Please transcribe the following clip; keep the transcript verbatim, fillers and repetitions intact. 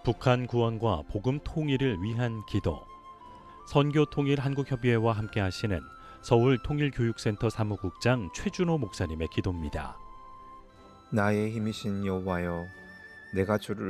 북한 구원과 복음 통일을 위한 기도. 선교통일한국협의회와 함께 하시는 서울통일교육센터 사무국장 최준호 목사님의 기도입니다. 나의 힘이신 여호와여, 내가 주를